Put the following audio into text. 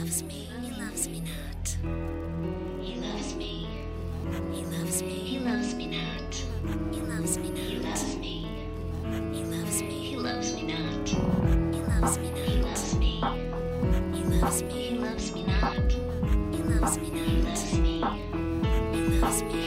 loves me. He loves me not. He loves me. He loves me. He loves me not. He loves me not. He loves me. He loves me. He loves me not. He loves me not. He loves me. He loves me. He loves me not. He loves me not. He loves me. He loves me.